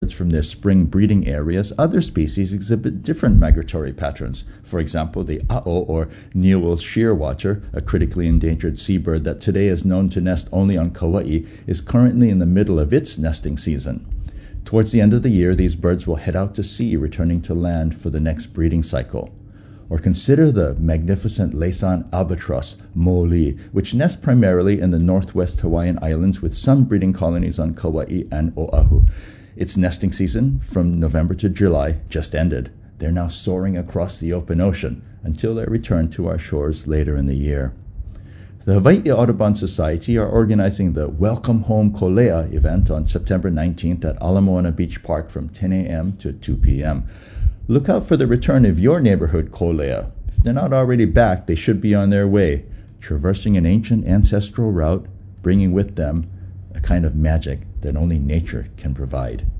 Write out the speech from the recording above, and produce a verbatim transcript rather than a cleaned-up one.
birds from their spring breeding areas, other species exhibit different migratory patterns. For example, the a'o, or Newell's shearwatcher, a critically endangered seabird that today is known to nest only on Kauai, is currently in the middle of its nesting season. Towards the end of the year, these birds will head out to sea, returning to land for the next breeding cycle. Or consider the magnificent Laysan albatross, Mo'oli, which nests primarily in the northwest Hawaiian Islands with some breeding colonies on Kauai and Oahu. Its nesting season, from November to July, just ended. They're now soaring across the open ocean until they return to our shores later in the year. The Hawaii Audubon Society are organizing the Welcome Home Kolea event on September nineteenth at Ala Moana Beach Park from ten a.m. to two p.m. Look out for the return of your neighborhood kolea. If they're not already back, they should be on their way, traversing an ancient ancestral route, bringing with them a kind of magic that only nature can provide.